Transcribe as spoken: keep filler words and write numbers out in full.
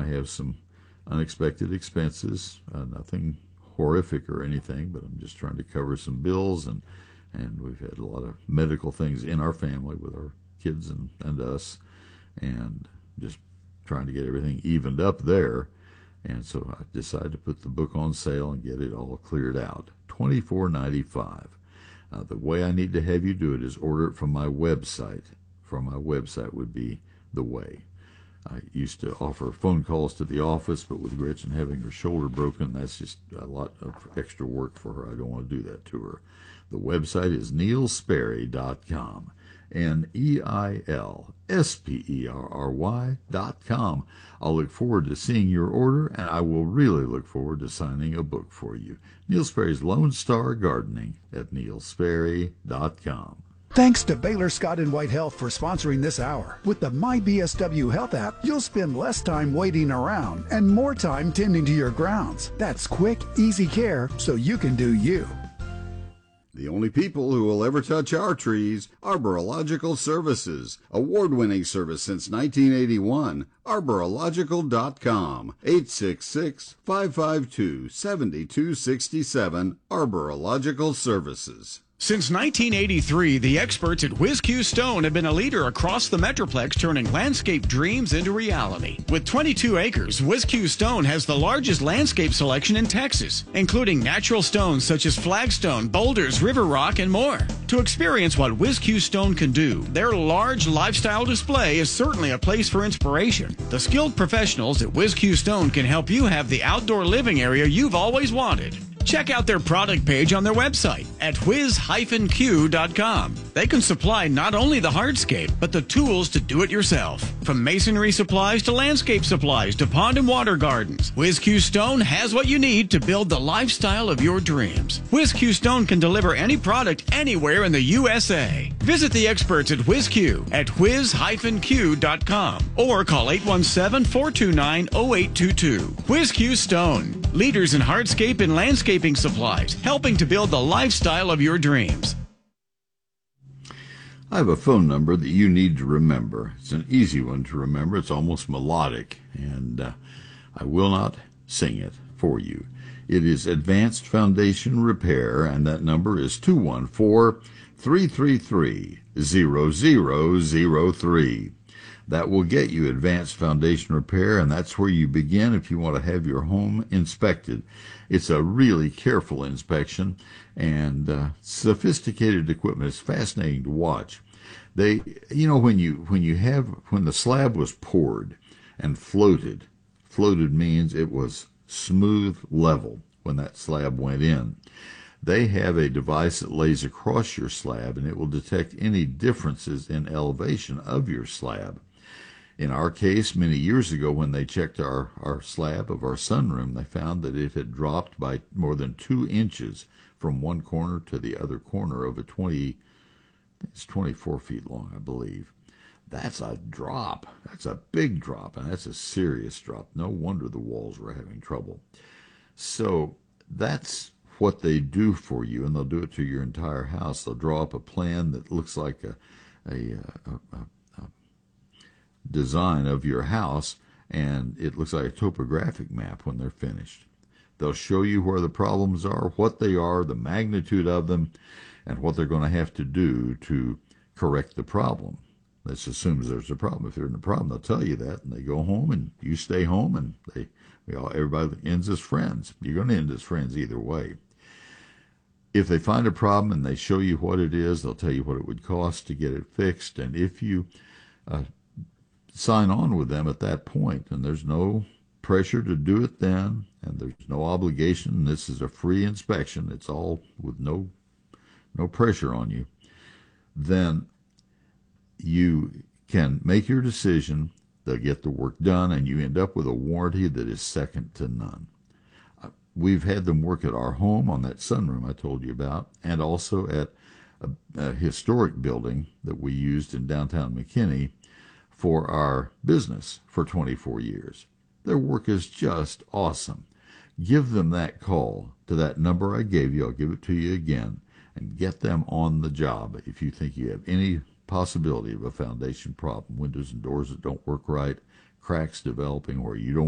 have some unexpected expenses, uh, nothing horrific or anything, but I'm just trying to cover some bills, and, and we've had a lot of medical things in our family with our kids and, and us, and just trying to get everything evened up there. And so I decided to put the book on sale and get it all cleared out. twenty-four ninety-five. Uh, the way I need to have you do it is order it from my website. From my website would be the way. I used to offer phone calls to the office, but with Gretchen having her shoulder broken, that's just a lot of extra work for her. I don't want to do that to her. The website is neil sperry dot com. N E I L S P E R R Y dot com. I'll look forward to seeing your order, and I will really look forward to signing a book for you. Neil Sperry's Lone Star Gardening at neil sperry dot com. Thanks to Baylor Scott and White Health for sponsoring this hour. With the My B S W Health app, you'll spend less time waiting around and more time tending to your grounds. That's quick, easy care so you can do you. The only people who will ever touch our trees, Arborological Services. Award-winning service since nineteen eighty-one. arborological dot com. eight six six, five five two, seven two six seven. Arborological Services. Since nineteen eighty-three, the experts at WhizQ Stone have been a leader across the Metroplex, turning landscape dreams into reality. With twenty-two acres, WhizQ Stone has the largest landscape selection in Texas, including natural stones such as flagstone, boulders, river rock, and more. To experience what WhizQ Stone can do, their large lifestyle display is certainly a place for inspiration. The skilled professionals at WhizQ Stone can help you have the outdoor living area you've always wanted. Check out their product page on their website at whiz q dot com. They can supply not only the hardscape, but the tools to do it yourself. From masonry supplies to landscape supplies to pond and water gardens, WhizQ Stone has what you need to build the lifestyle of your dreams. WhizQ Stone can deliver any product anywhere in the U S A. Visit the experts at WhizQ at whiz q dot com or call eight one seven, four two nine, zero eight two two. WhizQ Stone, leaders in hardscape and landscape supplies, helping to build the lifestyle of your dreams. I have a phone number that you need to remember. It's an easy one to remember. It's almost melodic, and uh, I will not sing it for you. It is Advanced Foundation Repair, and that number is two one four, three three three, zero zero zero three. That will get you Advanced Foundation Repair, and that's where you begin if you want to have your home inspected. It's a really careful inspection, and uh, sophisticated equipment. It's fascinating to watch. They, you know, when you when you have when the slab was poured and floated, floated means it was smooth, level when that slab went in. They have a device that lays across your slab, and it will detect any differences in elevation of your slab. In our case, many years ago, when they checked our, our slab of our sunroom, they found that it had dropped by more than two inches from one corner to the other corner of a twenty, it's twenty-four feet long, I believe. That's a drop. That's a big drop, and that's a serious drop. No wonder the walls were having trouble. So that's what they do for you, and they'll do it to your entire house. They'll draw up a plan that looks like a, a, a, a design of your house, and it looks like a topographic map when they're finished. They'll show you where the problems are, what they are, the magnitude of them, and what they're going to have to do to correct the problem. This assumes there's a problem. If there's a problem, they'll tell you that, and they go home, and you stay home, and they, we all, everybody ends as friends. You're going to end as friends either way. If they find a problem and they show you what it is, they'll tell you what it would cost to get it fixed, and if you uh, sign on with them at that point, and there's no pressure to do it then, and there's no obligation. This is a free inspection. It's all with no no pressure on you. Then you can make your decision. They'll get the work done, and you end up with a warranty that is second to none. We've had them work at our home on that sunroom I told you about, and also at a, a historic building that we used in downtown McKinney for our business for twenty-four years. Their work is just awesome. Give them that call to that number I gave you. I'll give it to you again, and get them on the job if you think you have any possibility of a foundation problem, windows and doors that don't work right, cracks developing where you don't